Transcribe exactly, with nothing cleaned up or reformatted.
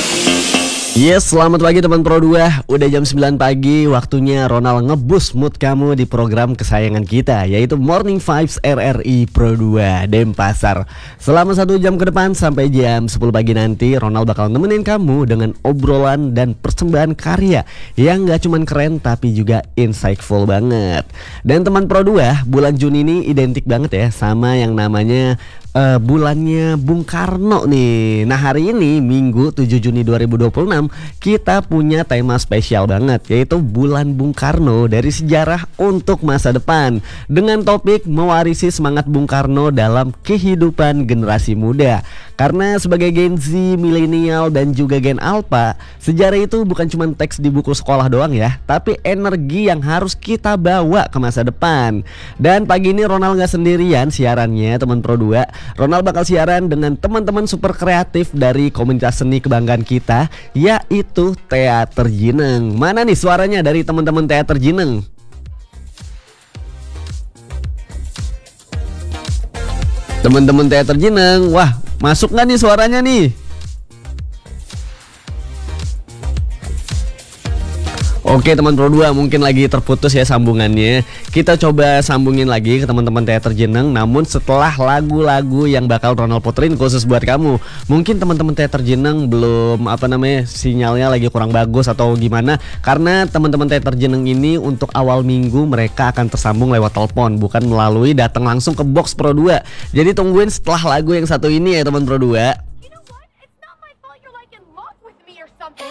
Yes, selamat pagi teman Pro dua. Udah jam sembilan pagi, waktunya Ronald ngeboost mood kamu di program kesayangan kita, yaitu Morning Vibes R R I Pro dua Denpasar. Selama satu jam ke depan sampai jam sepuluh pagi nanti, Ronald bakal nemenin kamu dengan obrolan dan persembahan karya yang gak cuman keren tapi juga insightful banget. Dan teman Pro dua, bulan Juni ini identik banget ya sama yang namanya Uh, bulannya Bung Karno nih. Nah, hari ini Minggu tujuh Juni dua ribu dua puluh enam kita punya tema spesial banget, yaitu Bulan Bung Karno dari sejarah untuk masa depan, dengan topik mewarisi semangat Bung Karno dalam kehidupan generasi muda. Karena sebagai Gen Z, milenial dan juga Gen Alpha, sejarah itu bukan cuma teks di buku sekolah doang ya, tapi energi yang harus kita bawa ke masa depan. Dan pagi ini Ronald gak sendirian siarannya teman Pro dua. Ronald bakal siaran dengan teman-teman super kreatif dari komunitas seni kebanggaan kita, yaitu Teater Jineng. Mana nih suaranya dari teman-teman Teater Jineng? Teman-teman Teater Jineng, wah, masuk gak nih suaranya nih? Oke teman Pro dua, mungkin lagi terputus ya sambungannya. Kita coba sambungin lagi ke teman-teman Teater Jineng, namun setelah lagu-lagu yang bakal Ronald puterin khusus buat kamu. Mungkin teman-teman Teater Jineng belum apa namanya sinyalnya lagi kurang bagus atau gimana, karena teman-teman Teater Jineng ini untuk awal minggu mereka akan tersambung lewat telepon, bukan melalui datang langsung ke box Pro dua. Jadi tungguin setelah lagu yang satu ini ya teman Pro dua.